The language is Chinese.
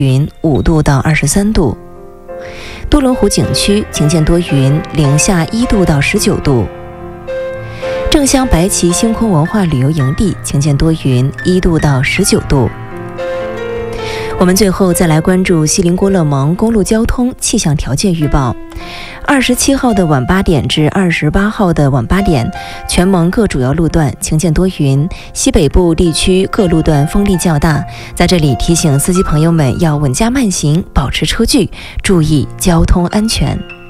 云5度到23度。多伦湖景区晴见多云，零下1度到19度。正乡白旗星空文化旅游营地晴见多云，1度到19度。我们最后再来关注锡林郭勒盟公路交通气象条件预报。27号的晚8点至28号的晚8点，全盟各主要路段晴见多云，西北部地区各路段风力较大。在这里提醒司机朋友们要稳驾慢行，保持车距，注意交通安全。